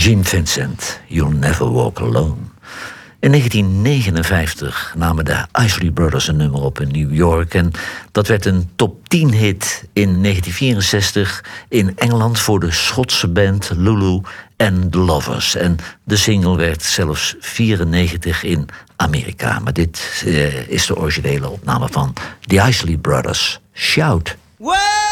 Gene Vincent, You'll Never Walk Alone. In 1959 namen de Isley Brothers een nummer op in New York. En dat werd een top 10 hit in 1964 in Engeland voor de Schotse band Lulu and the Lovers. En de single werd zelfs 94 in Amerika. Maar dit is de originele opname van The Isley Brothers. Shout! Whoa!